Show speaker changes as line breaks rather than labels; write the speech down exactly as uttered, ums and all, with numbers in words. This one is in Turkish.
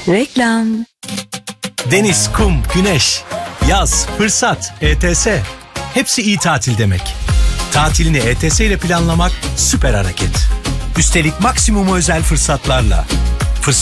Reklam.
Deniz, kum, güneş, yaz, fırsat, E T S. Hepsi iyi tatil demek. Tatilini E T S ile planlamak süper hareket. Üstelik maksimum özel fırsatlarla.